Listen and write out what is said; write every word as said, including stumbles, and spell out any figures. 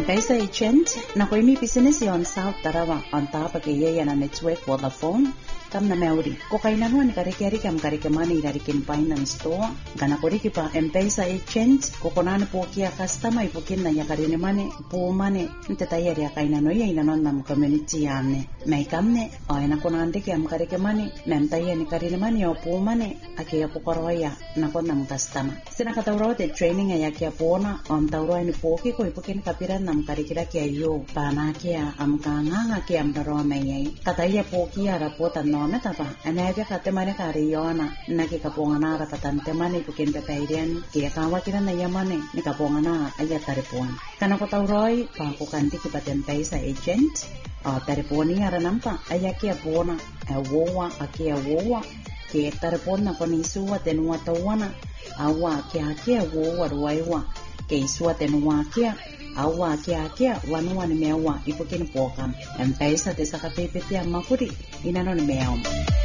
M-Pesa agent na ko imi business yon South Tarawa on top of kaya na network Vodafone kam na meuri ko kay nanuan kari-kari kam kari-kamani kari-kin finance to gana ko riki pa M-Pesa agent ko konan po kia customer ipukin na ya kari mane po mane ntetayari ya kay nanoy ay nanon nam community yane may kamne ay na konan de kam kari-kamani namtaya ni kari mane o po mane akia po koroya na kon nam customer sina katawro de training ay akia po na on tawro ni po ki ko ipukin kapiran nam kari-kira kia yo pana kia am kanga kia am daro may kataya po kia rapota no na tapa anaga katemane kari yona naki kapongana rapatante mane ipukin pepairian kia kawa kira na yamane ni kapongana aya taripon kana ko tawroi pa ko kanti ki paten M-Pesa agent a tariponi ara nampa aya kia pona a wowa akia wowa kia taripon na koni suwa tenua tawana awa kia kia wowa ruaiwa kia suwa tenua kia awa kia kia wanua ni mewa ipukin pokam M-Pesa te sakapipiti amma kuri inano ni mewa